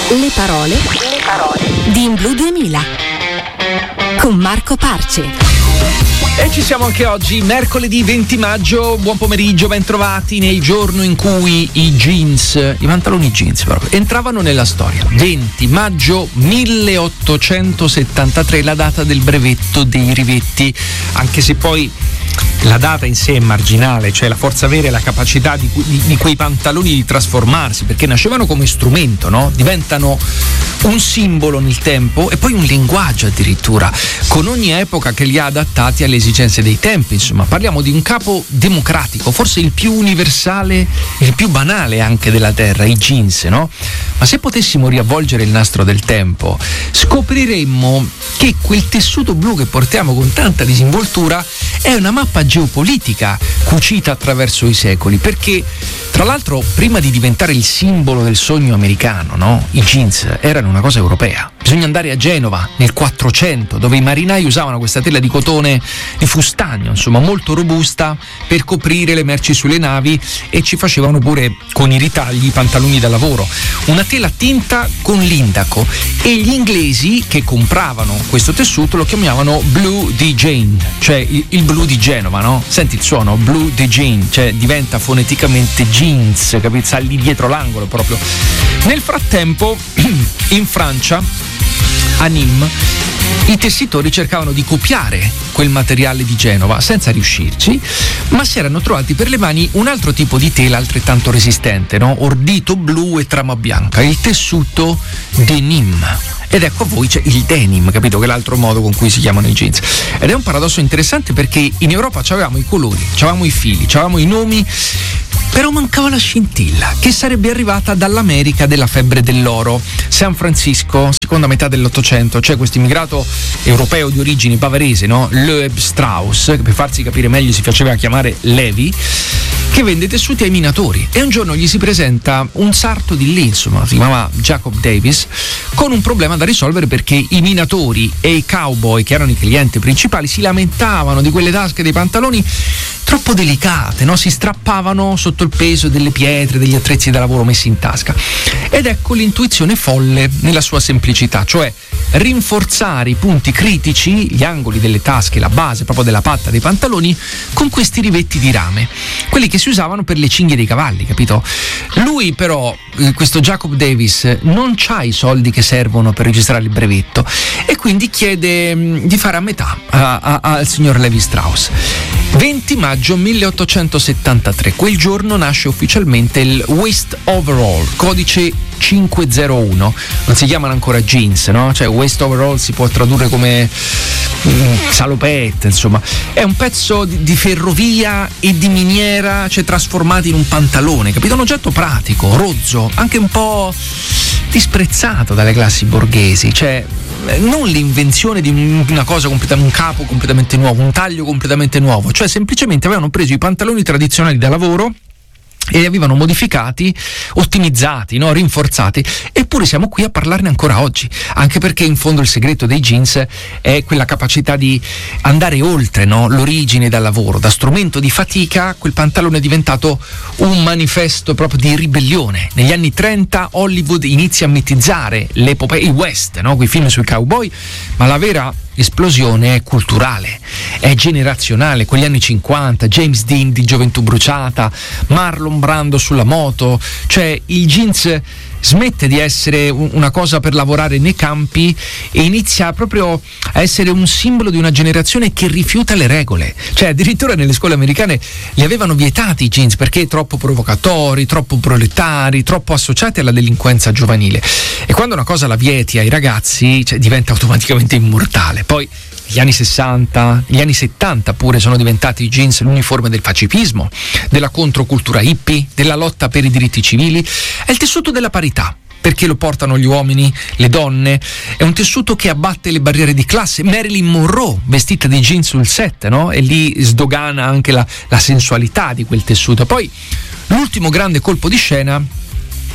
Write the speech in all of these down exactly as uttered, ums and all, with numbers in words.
Le parole, le parole di In Blu duemila con Marco Parce. E ci siamo anche oggi, mercoledì venti maggio. Buon pomeriggio, ben trovati nel giorno in cui i jeans, i pantaloni jeans proprio, entravano nella storia. venti maggio milleottocentosettantatré, la data del brevetto dei rivetti, anche se poi la data in sé è marginale, cioè la forza vera è la capacità di, di, di quei pantaloni di trasformarsi, perché nascevano come strumento, no? Diventano un simbolo nel tempo e poi un linguaggio addirittura, con ogni epoca che li ha adattati alle esigenze dei tempi. Insomma, parliamo di un capo democratico, forse il più universale, il più banale anche della terra, i jeans, no? Ma se potessimo riavvolgere il nastro del tempo, scopriremmo che quel tessuto blu che portiamo con tanta disinvoltura è una mappa geopolitica cucita attraverso i secoli, perché tra l'altro prima di diventare il simbolo del sogno americano, no? I jeans erano una cosa europea. Bisogna andare a Genova nel quattrocento, dove i marinai usavano questa tela di cotone di fustagno, insomma molto robusta, per coprire le merci sulle navi, e ci facevano pure con i ritagli i pantaloni da lavoro. Una tela tinta con l'indaco, e gli inglesi che compravano questo tessuto lo chiamavano Blue de Jane, cioè il, il blu di Genova, no? Senti il suono, Blue de Jane, cioè diventa foneticamente jeans, capito? Sta lì dietro l'angolo proprio. Nel frattempo, in Francia, a Nîmes, i tessitori cercavano di copiare quel materiale di Genova senza riuscirci, ma si erano trovati per le mani un altro tipo di tela altrettanto resistente, no? Ordito blu e trama bianca, il tessuto denim. Ed ecco a voi c'è il denim, capito? Che è l'altro modo con cui si chiamano i jeans. Ed è un paradosso interessante, perché in Europa c'avevamo i colori, c'avevamo i fili, c'avevamo i nomi, però mancava la scintilla che sarebbe arrivata dall'America della febbre dell'oro. San Francisco, seconda metà dell'Ottocento, c'è questo immigrato europeo di origine bavarese, no? Loeb Strauss, che per farsi capire meglio si faceva chiamare Levi, che vende tessuti ai minatori, e un giorno gli si presenta un sarto di lì, insomma, si chiamava Jacob Davis, con un problema da risolvere, perché i minatori e i cowboy, che erano i clienti principali, si lamentavano di quelle tasche dei pantaloni troppo delicate, no? Si strappavano sotto il peso delle pietre, degli attrezzi da lavoro messi in tasca. Ed ecco l'intuizione folle nella sua semplicità, cioè rinforzare i punti critici, gli angoli delle tasche, la base proprio della patta dei pantaloni, con questi rivetti di rame, quelli che si usavano per le cinghie dei cavalli, capito? Lui però, questo Jacob Davis, non c'ha i soldi che servono per registrare il brevetto, e quindi chiede mh, di fare a metà a, a, al signor Levi Strauss. venti maggio milleottocentosettantatré, quel giorno nasce ufficialmente il waist overall, codice cinquecentouno. Non si chiamano ancora jeans, no? Cioè waist overall si può tradurre come mm, salopette, insomma. È un pezzo di, di ferrovia e di miniera, cioè trasformati in un pantalone, capito? Un oggetto pratico, rozzo, anche un po' disprezzato dalle classi borghesi, cioè non l'invenzione di una cosa completamente, un capo completamente nuovo, un taglio completamente nuovo, cioè semplicemente avevano preso i pantaloni tradizionali da lavoro e li avevano modificati, ottimizzati, no? Rinforzati, eppure siamo qui a parlarne ancora oggi, anche perché in fondo il segreto dei jeans è quella capacità di andare oltre, no? L'origine dal lavoro, da strumento di fatica quel pantalone è diventato un manifesto proprio di ribellione. Negli anni trenta Hollywood inizia a mitizzare l'epopea, i west, no? Quei film sui cowboy, ma la vera esplosione è culturale, è generazionale. Quegli anni cinquanta, James Dean di Gioventù Bruciata, Marlon Brando sulla moto, cioè il jeans smette di essere una cosa per lavorare nei campi e inizia proprio a essere un simbolo di una generazione che rifiuta le regole. Cioè addirittura nelle scuole americane li avevano vietati i jeans perché troppo provocatori, troppo proletari, troppo associati alla delinquenza giovanile. E quando una cosa la vieti ai ragazzi, cioè, diventa automaticamente immortale. Poi gli anni sessanta, gli anni settanta pure sono diventati i jeans l'uniforme del pacifismo, della controcultura hippie, della lotta per i diritti civili. È il tessuto della parità, perché lo portano gli uomini, le donne. È un tessuto che abbatte le barriere di classe. Marilyn Monroe vestita di jeans sul set, no? E lì sdogana anche la, la sensualità di quel tessuto. Poi l'ultimo grande colpo di scena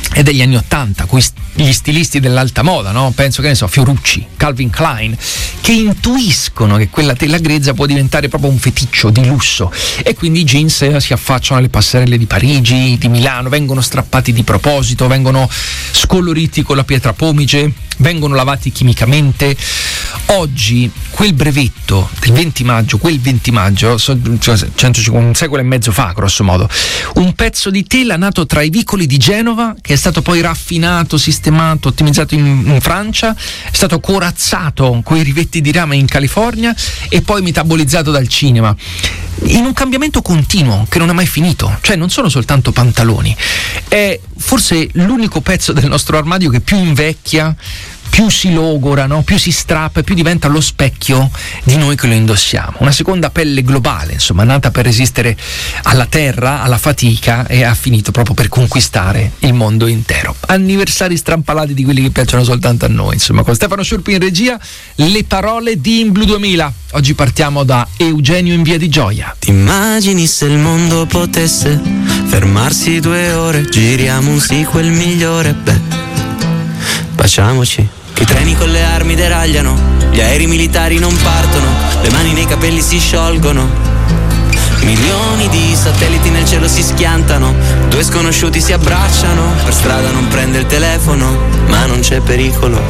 è degli anni ottanta, gli stilisti dell'alta moda, no? Penso che ne so, Fiorucci, Calvin Klein, che intuiscono che quella tela grezza può diventare proprio un feticcio di lusso, e quindi i jeans si affacciano alle passerelle di Parigi, di Milano, vengono strappati di proposito, vengono scoloriti con la pietra pomice, vengono lavati chimicamente. Oggi quel brevetto del venti maggio, quel venti maggio, cioè centocinquanta, un secolo e mezzo fa grosso modo, un pezzo di tela nato tra i vicoli di Genova, che è stato poi raffinato, sistemato, ottimizzato in, in Francia, è stato corazzato con i rivetti di rame in California e poi metabolizzato dal cinema, in un cambiamento continuo che non è mai finito. Cioè non sono soltanto pantaloni, è forse l'unico pezzo del nostro armadio che più invecchia, più si logora, no? Più si strappa, più diventa lo specchio di noi che lo indossiamo. Una seconda pelle globale, insomma, nata per resistere alla terra, alla fatica, e ha finito proprio per conquistare il mondo intero. Anniversari strampalati di quelli che piacciono soltanto a noi, insomma. Con Stefano Sciurpi in regia, le parole di In Blu duemila. Oggi partiamo da Eugenio in Via di Gioia. Ti immagini se il mondo potesse fermarsi due ore, giriamo un sequel migliore, beh, baciamoci. Che i treni con le armi deragliano, gli aerei militari non partono, le mani nei capelli si sciolgono, milioni di satelliti nel cielo si schiantano, due sconosciuti si abbracciano, per strada non prende il telefono, ma non c'è pericolo.